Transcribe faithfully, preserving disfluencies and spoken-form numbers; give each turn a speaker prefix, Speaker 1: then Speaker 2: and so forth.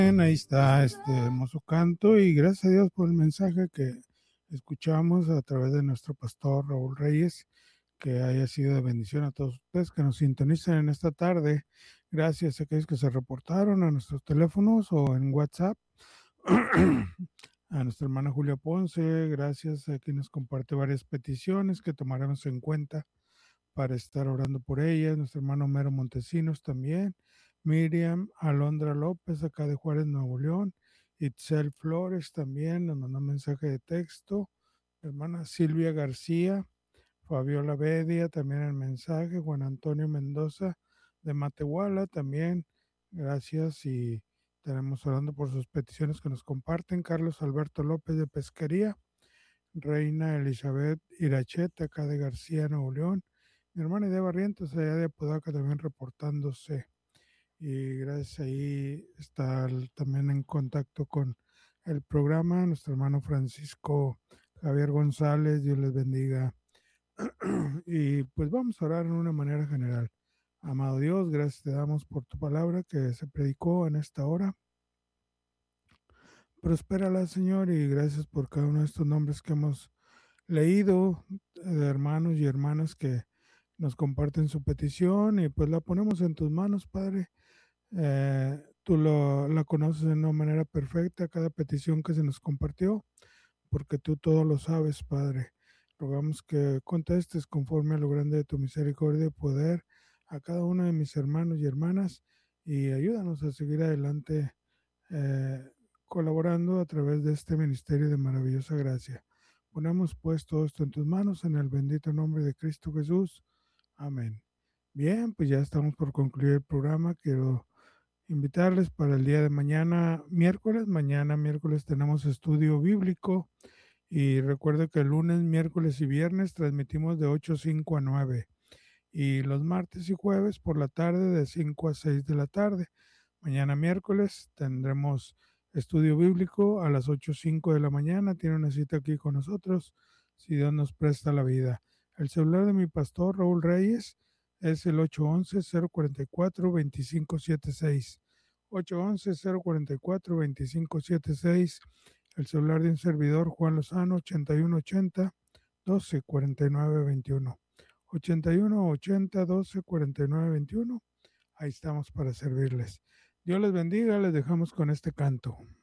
Speaker 1: Bien, ahí está este hermoso canto y gracias a Dios por el mensaje que escuchamos a través de nuestro pastor Raúl Reyes, que haya sido de bendición a todos ustedes que nos sintonizan en esta tarde. Gracias a aquellos que se reportaron a nuestros teléfonos o en WhatsApp. A nuestra hermana Julia Ponce, gracias a quien nos comparte varias peticiones que tomaremos en cuenta para estar orando por ellas. Nuestro hermano Mero Montesinos también. Miriam Alondra López, acá de Juárez, Nuevo León. Itzel Flores también nos mandó un mensaje de texto. Hermana Silvia García, Fabiola Bedia también el mensaje. Juan Antonio Mendoza de Matehuala también. Gracias y tenemos orando por sus peticiones que nos comparten. Carlos Alberto López de Pesquería. Reina Elizabeth Iracheta, acá de García, Nuevo León. Mi hermana Idea Barrientos, allá de Apodaca, también reportándose. Y gracias ahí está también en contacto con el programa nuestro hermano Francisco Javier González, Dios les bendiga. Y pues vamos a orar en una manera general. Amado Dios, gracias te damos por tu palabra que se predicó en esta hora. Prospérala, Señor, y gracias por cada uno de estos nombres que hemos leído, de hermanos y hermanas que nos comparten su petición y pues la ponemos en tus manos, Padre. Eh, tú lo, la conoces de una manera perfecta, cada petición que se nos compartió, porque tú todo lo sabes, Padre. Rogamos que contestes conforme a lo grande de tu misericordia y poder a cada uno de mis hermanos y hermanas y ayúdanos a seguir adelante eh, colaborando a través de este ministerio de maravillosa gracia. Ponemos pues todo esto en tus manos en el bendito nombre de Cristo Jesús. Amén. Bien, pues ya estamos por concluir el programa. Quiero invitarles para el día de mañana, miércoles. Mañana, miércoles, tenemos estudio bíblico. Y recuerde que el lunes, miércoles y viernes transmitimos de ocho a cinco a nueve. Y los martes y jueves por la tarde de cinco a seis de la tarde. Mañana miércoles tendremos estudio bíblico a las ocho o cinco de la mañana. Tiene una cita aquí con nosotros, si Dios nos presta la vida. El celular de mi pastor Raúl Reyes es el ocho once, cero cuarenta y cuatro, veinticinco setenta y seis. ocho once, cero cuarenta y cuatro, veinticinco setenta y seis. El celular de un servidor Juan Lozano, ochenta y uno ochenta, doce cuarenta y nueve veintiuno. ochenta y uno ochenta, doce cuarenta y nueve veintiuno. Ahí estamos para servirles. Dios les bendiga, les dejamos con este canto.